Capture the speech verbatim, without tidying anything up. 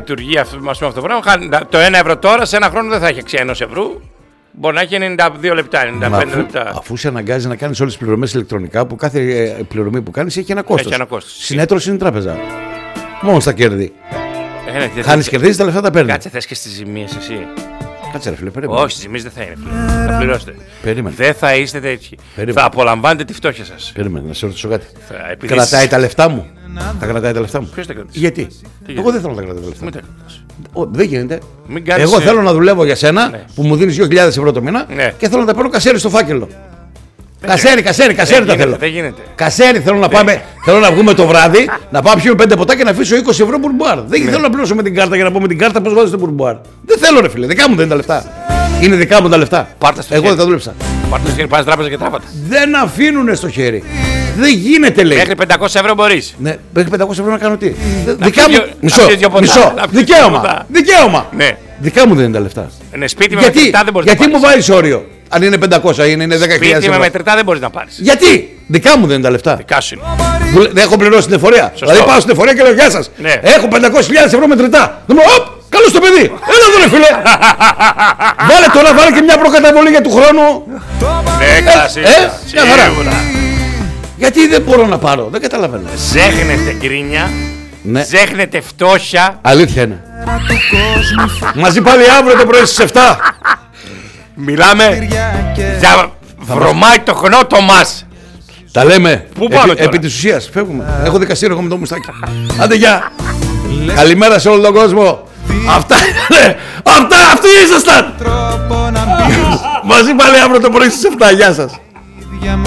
λειτουργεί αυτό, αυτό το πράγμα. Το ένα ευρώ τώρα σε ένα χρόνο δεν θα έχει αξία ενός ευρώ. Μπορεί να έχει ενενήντα δύο λεπτά, ενενήντα πέντε αφού, λεπτά. Αφού σε αναγκάζει να κάνεις όλες τις πληρωμές ηλεκτρονικά, που κάθε ε, πληρωμή που κάνεις έχει ένα κόστος. Έχει ένα κόστος. Συνέτρωση είναι η τράπεζα. Μόνο στα κέρδη. Ε, ναι, Χάνεις, κερδίζεις, τα λεφτά τα παίρνεις. Κάτσε, θες και στις ζημίες εσύ. Κάτσε ρε φίλε, περίμενε. Όχι, στις ζημίες δεν θα είναι, φίλε. Θα πληρώσετε. Περίμενε. Δεν θα είστε τέτοιοι. Περίμενε. Θα απολαμβάνετε τη φτώχεια σας. Περίμενε, να σε ρωτήσω κάτι. Θα, επειδή Κρατάει εσείς- τα λεφτά μου. Θα κρατάει τα λεφτά μου. Ποιος τα κρατήσει? Γιατί? γιατί? Εγώ δεν θέλω να τα κρατάω τα λεφτά. Μην τα κρατάς. Ο, δεν γίνεται. Μην κάνεις, Εγώ ε, θέλω να δουλεύω για σένα ναι. που μου δίνεις δύο χιλιάδες ευρώ το μήνα Ναι. και θέλω να τα παίρνω κασέρι στο φάκελο. Κασέρι, κασέρι, κασέρι Δεν τα γίνεται, θέλω. δεν γίνεται. Κασέρι θέλω να πάμε. Θέλω να βγούμε το βράδυ, να πάω πιούμε πέντε ποτά και να αφήσω είκοσι ευρώ μπουρμπουάρ. Δεν θέλω να πληρώσω με την κάρτα για να πω με την κάρτα πώς βάζω το μπουρμπουάρ. Δεν θέλω ρε φίλε, δικά μου δεν είναι τα λεφτά. Είναι δικά μου τα λεφτά. Πάρτα στο Εγώ χέρι. δεν τα δούλεψα. Πάρτε στο χέρι, πας τράπεζα και τράπατα. Δεν αφήνουνε στο χέρι. Δεν γίνεται λέει. Μέχρι πεντακόσια ευρώ μπορείς. Ναι, μέχρι πεντακόσια ευρώ να κάνω τι. Να Δικά πιεις μου. δυο- Μισό. να πιεις δυο ποτά. Μισό. Να πιεις δυο Δικαίωμα. ποτά. Δικαίωμα. Ναι. Δικά μου δεν είναι τα λεφτά. Ναι, σπίτι με Γιατί, μετρητά δεν μπορείς γιατί να μου πάρεις. βάζεις όριο. Αν είναι πεντακόσια ή είναι δέκα χιλιάδες Σπίτι με ευρώ. μετρητά δεν μπορείς να πάρεις. Γιατί. Δικά μου δεν είναι τα λεφτά. Δικά σου είναι. Δουλε- Δεν έχω πληρώσει την εφορία. Δηλαδή πάω στην εφορία και λέω γεια σας. Ναι. Έχω πεντακόσιες χιλιάδες ευρώ μετρητά. Δεν μου οπ, καλώς το παιδί. Έλα εδώ ρε φίλε. Βάλε τώρα, βάλε και μια προκαταβολή για του χρόνου. Ναι, κλασικά. ε, μια χαρά. Σίγουρα. Γιατί δεν μπορώ να πάρω. Δεν καταλαβαίνω. Ζέχνετε γκρίνια. Ναι. Ζέχνετε φτώχεια. Αλήθεια είναι. Μαζί πάλι αύριο το πρωί στις εφτά. Μιλάμε για βρωμάει-το-χνότο μας. Τα λέμε. Πού πάμε επί, τώρα? επί της ουσίας. Φεύγουμε. Έχω δικαστήριο εγώ με το μουστάκι. Άντε γεια. Καλημέρα σε όλο τον κόσμο. Αυτά είναι. Αυτά, αυτοί ήσασταν. Μαζί πάλι αύριο το πρωί στις εφτά. Γεια σας.